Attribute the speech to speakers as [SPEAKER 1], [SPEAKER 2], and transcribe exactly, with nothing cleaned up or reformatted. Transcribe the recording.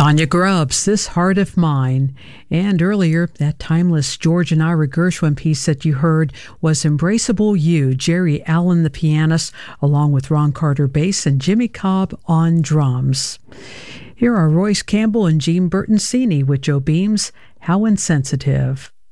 [SPEAKER 1] Tanya Grubbs, This Heart of Mine. And earlier, that timeless George and Ira Gershwin piece that you heard was Embraceable You, Jerry Allen, the pianist, along with Ron Carter bass and Jimmy Cobb on drums. Here are Royce Campbell and Jean Bertoncini with Joe Beam's How Insensitive.